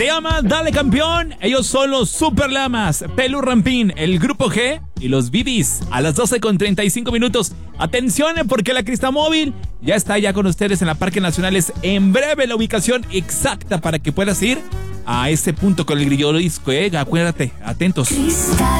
Se llama Dale Campeón. Ellos son los Super Lamas, Pelu Rampín, el Grupo G y los Bibis. A las 12:35. Atención, porque la Cristamóvil ya está ya con ustedes en la Parque Nacionales. En breve la ubicación exacta para que puedas ir a ese punto con el grillo disco. Acuérdate, atentos.